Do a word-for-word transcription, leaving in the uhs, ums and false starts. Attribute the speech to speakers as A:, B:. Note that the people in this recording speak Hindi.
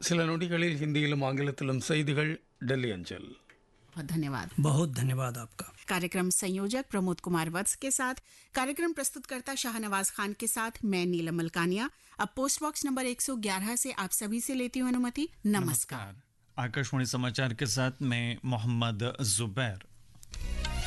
A: சில நொடிகளில் ஹிந்தியிலும் ஆங்கிலத்திலும் செய்திகள் டெல்லி अंचल।
B: बहुत धन्यवाद।
C: बहुत धन्यवाद आपका।
B: कार्यक्रम संयोजक प्रमोद कुमार वत्स के साथ कार्यक्रम प्रस्तुतकर्ता शाहनवाज खान के साथ मैं नीलम मलकानिया। अब पोस्ट बॉक्स नंबर एक सौ ग्यारह से आप सभी से लेती हूँ अनुमति। नमस्कार।
D: आकाशवाणी समाचार के साथ मैं मोहम्मद जुबैर।